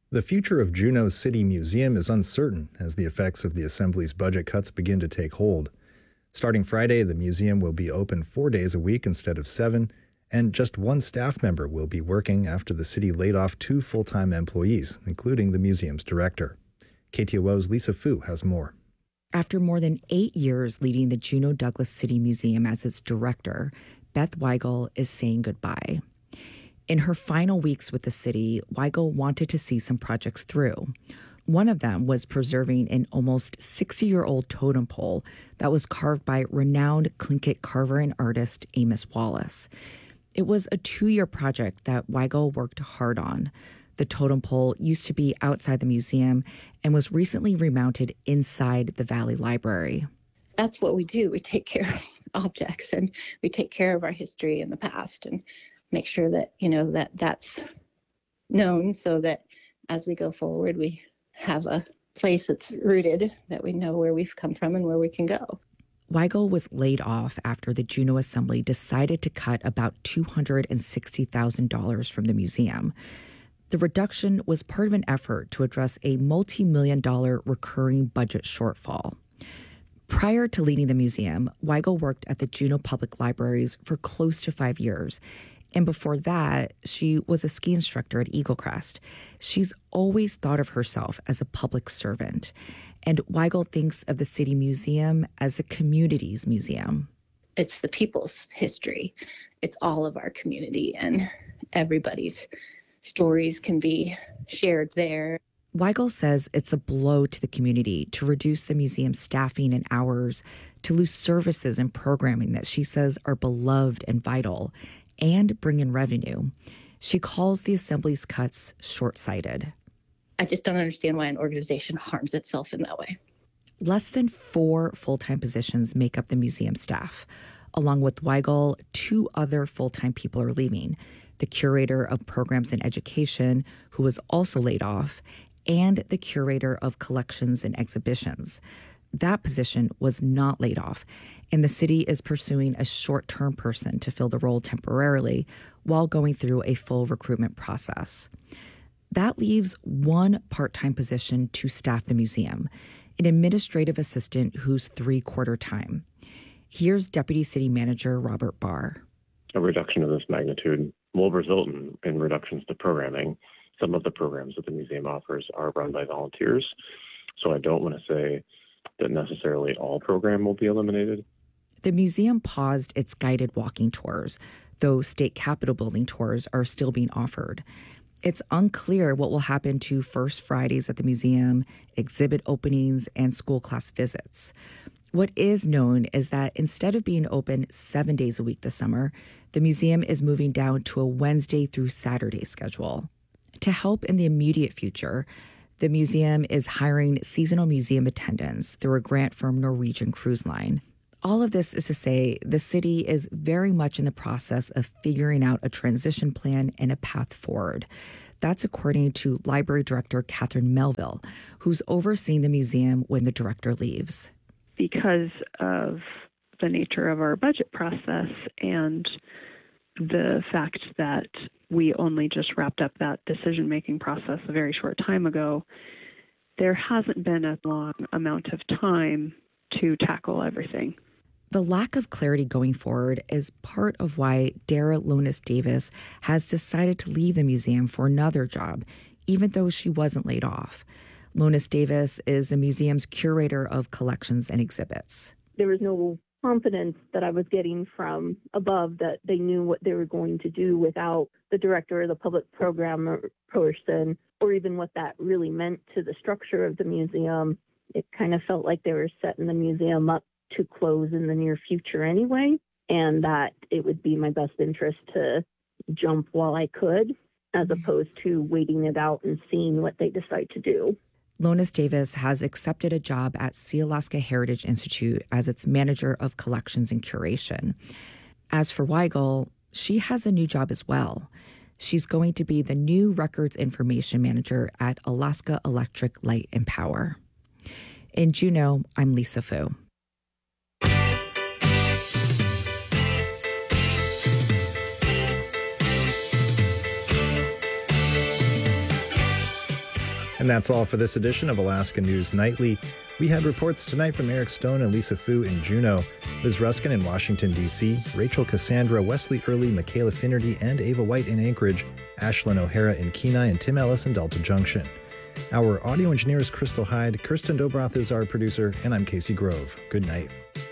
The future of Juneau's City Museum is uncertain as the effects of the Assembly's budget cuts begin to take hold. Starting Friday, the museum will be open 4 days a week instead of 7, and just one staff member will be working after the city laid off 2 full-time employees, including the museum's director. KTOO's Lisa Fu has more. After more than 8 years leading the Juneau Douglas City Museum as its director, Beth Weigel is saying goodbye. In her final weeks with the city, Weigel wanted to see some projects through. One of them was preserving an almost 60-year-old totem pole that was carved by renowned Tlingit carver and artist Amos Wallace. It was a 2-year project that Weigel worked hard on. The totem pole used to be outside the museum and was recently remounted inside the Valley Library. That's what we do. We take care of objects and we take care of our history in the past and make sure that, that's known so that as we go forward, we have a place that's rooted, that we know where we've come from and where we can go. Weigel was laid off after the Juneau Assembly decided to cut about $260,000 from the museum. The reduction was part of an effort to address a multi-million-dollar recurring budget shortfall. Prior to leading the museum, Weigel worked at the Juneau Public Libraries for close to 5 years. And before that, she was a ski instructor at Eagle Crest. She's always thought of herself as a public servant. And Weigel thinks of the City Museum as a community's museum. It's the people's history. It's all of our community, and everybody's stories can be shared there. Weigel says it's a blow to the community to reduce the museum's staffing and hours, to lose services and programming that she says are beloved and vital, and bring in revenue. She calls the Assembly's cuts short-sighted. I just don't understand why an organization harms itself in that way. Less than 4 full-time positions make up the museum staff. Along with Weigel, 2 other full-time people are leaving: the curator of programs and education, who was also laid off, and the curator of collections and exhibitions. That position was not laid off, and the city is pursuing a short-term person to fill the role temporarily while going through a full recruitment process. That leaves one part-time position to staff the museum, an administrative assistant who's 3/4 time. Here's Deputy City Manager Robert Barr. A reduction of this magnitude will result in reductions to programming. Some of the programs that the museum offers are run by volunteers, so I don't want to say that necessarily all program will be eliminated. The museum paused its guided walking tours, though state capitol building tours are still being offered. It's unclear what will happen to First Fridays at the museum, exhibit openings, and school class visits. What is known is that instead of being open 7 days a week this summer, the museum is moving down to a Wednesday through Saturday schedule. To help in the immediate future, the museum is hiring seasonal museum attendants through a grant from Norwegian Cruise Line. All of this is to say the city is very much in the process of figuring out a transition plan and a path forward. That's according to Library Director Catherine Melville, who's overseeing the museum when the director leaves. Because of the nature of our budget process and the fact that we only just wrapped up that decision-making process a very short time ago, there hasn't been a long amount of time to tackle everything. The lack of clarity going forward is part of why Dara Lonis Davis has decided to leave the museum for another job, even though she wasn't laid off. Lonis Davis is the museum's curator of collections and exhibits. There was no confidence that I was getting from above that they knew what they were going to do without the director or the public program person, or even what that really meant to the structure of the museum. It kind of felt like they were setting the museum up to close in the near future anyway, and that it would be my best interest to jump while I could, as opposed to waiting it out and seeing what they decide to do. Lonis Davis has accepted a job at Sealaska Heritage Institute as its manager of collections and curation. As for Weigel, she has a new job as well. She's going to be the new records information manager at Alaska Electric Light and Power. In Juneau, I'm Lisa Fu. And that's all for this edition of Alaska News Nightly. We had reports tonight from Eric Stone and Lisa Fu in Juneau, Liz Ruskin in Washington, D.C., Rachel Cassandra, Wesley Early, Michaela Finnerty, and Ava White in Anchorage, Ashlyn O'Hara in Kenai, and Tim Ellis in Delta Junction. Our audio engineer is Crystal Hyde, Kirsten Dobroth is our producer, and I'm Casey Grove. Good night.